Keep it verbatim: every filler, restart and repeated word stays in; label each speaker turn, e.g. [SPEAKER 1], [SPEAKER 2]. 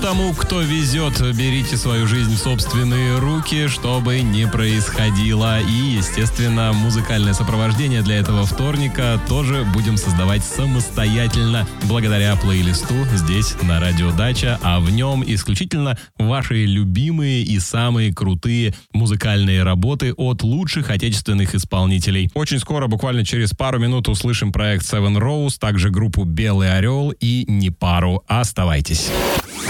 [SPEAKER 1] Тому, кто везет, берите свою жизнь в собственные руки, что бы ни происходило. И, естественно, музыкальное сопровождение для этого вторника тоже будем создавать самостоятельно, благодаря плейлисту здесь на Радио Дача, а в нем исключительно ваши любимые и самые крутые музыкальные работы от лучших отечественных исполнителей. Очень скоро, буквально через пару минут, услышим проект Seven Rose, также группу Белый Орел и Непару. Оставайтесь.